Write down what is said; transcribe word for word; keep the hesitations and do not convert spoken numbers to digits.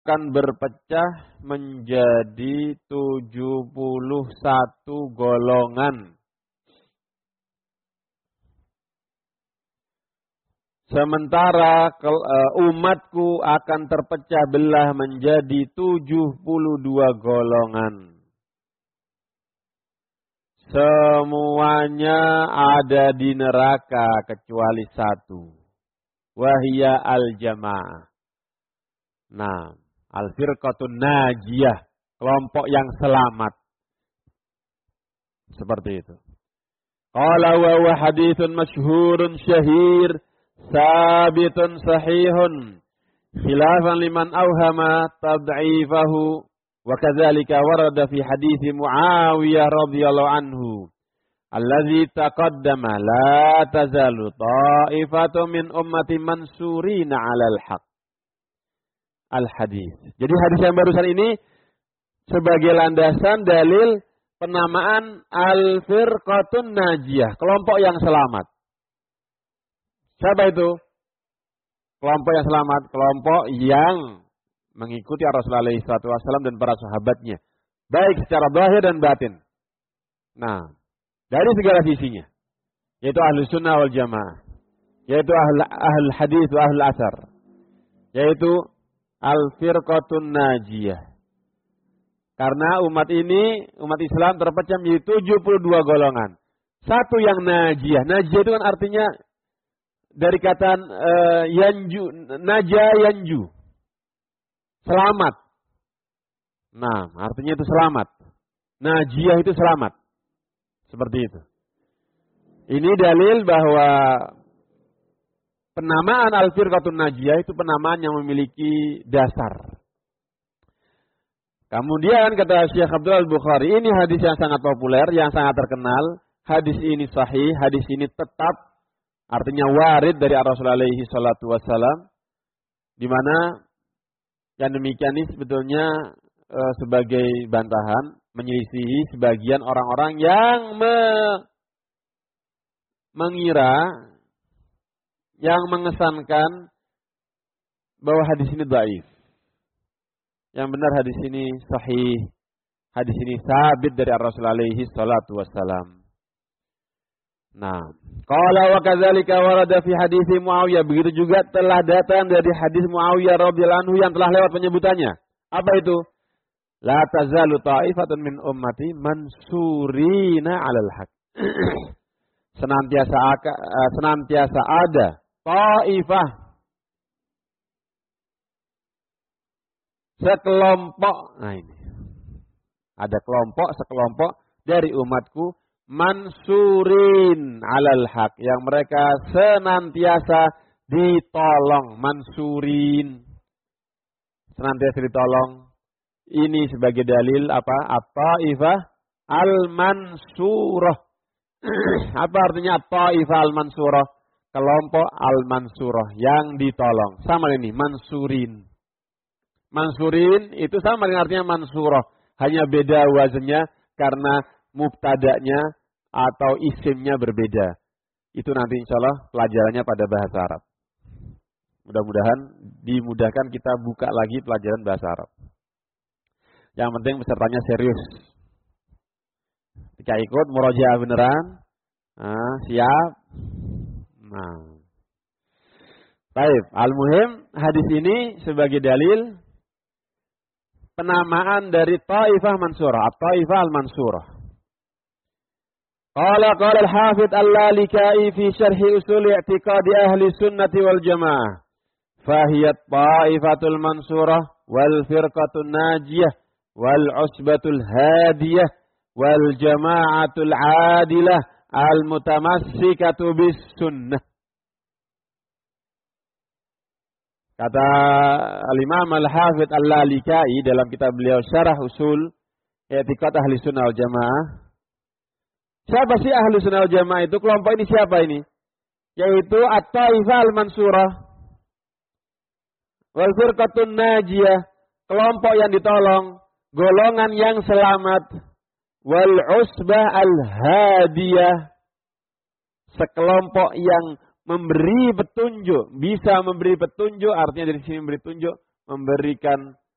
akan berpecah menjadi tujuh puluh satu golongan. Sementara umatku akan terpecah belah menjadi tujuh puluh dua golongan. Semuanya ada di neraka kecuali satu. Wahia al-jamaah. Nah, al-firqatun najiyah, kelompok yang selamat. Seperti itu. Qala wa huwa haditsun masyhurun syahir, sabitun sahihun, khilafan liman awhama tad'ifahu, wa kadzalika warada fi hadits Muawiyah radhiyallahu anhu. Alladzi taqaddama la tazalu ta'ifatu min ummati mansurina 'alal haqq. Al-hadis. Jadi hadis yang barusan ini sebagai landasan dalil penamaan al-firqatun najiyah, kelompok yang selamat. Siapa itu? Kelompok yang selamat, kelompok yang mengikuti Rasulullah shallallahu alaihi wasallam dan para sahabatnya, baik secara zahir dan batin. Nah, dari segala sisinya, yaitu ahlu sunnah wal jamaah, yaitu ahlu, ahlu hadis wa ahlu asar, yaitu al-firqatun najiyah. Karena umat ini, umat Islam terpecah menjadi tujuh puluh dua golongan. Satu yang najiyah. Najiyah itu kan artinya dari kata uh, yanju, naja yanju. Selamat. Nah, artinya itu selamat. Najiyah itu selamat. Seperti itu. Ini dalil bahwa penamaan al-firqatun najiyah itu penamaan yang memiliki dasar. Kemudian kata Syekh Abdul Bukhari, ini hadis yang sangat populer, yang sangat terkenal. Hadis ini sahih, hadis ini tetap, artinya warid dari Rasulullah alaihi salatu wassalam. Di mana yang demikian ini sebetulnya e, sebagai bantahan, menyelisihi sebagian orang-orang yang me, mengira, yang mengesankan bahwa hadis ini dhaif. Yang benar hadis ini sahih. Hadis ini sabit dari Rasulullah alaihi salatu wassalam. Nah, qala wa kadzalika warada fi hadis Muawiyah, begitu juga telah datang dari hadis Muawiyah radhiyallahu anhu yang telah lewat penyebutannya. Apa itu? La tazalu ta'ifatun min ummati mansurina 'alal haq. senantiasa senantiasa ada ta'ifah, sekelompok, nah ini, ada kelompok, sekelompok dari umatku, mansurin 'alal haq, yang mereka senantiasa ditolong, mansurin, senantiasa ditolong. Ini sebagai dalil apa? At-ta'ifah al-mansurah. Apa artinya at-ta'ifah al-mansurah? Kelompok al-mansurah, yang ditolong. Sama ini, mansurin. Mansurin itu sama dengan artinya mansurah. Hanya beda wazannya karena mubtada'nya atau isimnya berbeda. Itu nanti insya Allah pelajarannya pada bahasa Arab. Mudah-mudahan dimudahkan kita buka lagi pelajaran bahasa Arab. Yang penting pesertanya serius. Jika ikut murojaah beneran, nah, siap. Nah, baik. Al-muhim hadis ini sebagai dalil penamaan dari Taifah Mansurah, Taifah Al-Mansurah. Qala qala al-Hafidz Al-Lalikai fi syarhi usul i'tiqadi ahli sunnati wal jamaah. Fahiyat Taifatul Mansurah wal firqatun najiyah wal usbatul hadiyah wal jama'atul adilah al-mutamassikatu bis sunnah. Kata Al-Imam Al-Hafidz Al-Lalikai dalam kitab beliau Syarah Usul I'tiqad Ahli Sunnah wal Jamaah. Siapa sih Ahli Sunnah wal Jamaah itu? Kelompok ini siapa ini? Yaitu At-Taifah Al-Mansurah wal Firqatun Najiyah, kelompok yang ditolong, golongan yang selamat, wal Usbah Al-Hadiyah, sekelompok yang memberi petunjuk, bisa memberi petunjuk, artinya dari sini memberi petunjuk, memberikan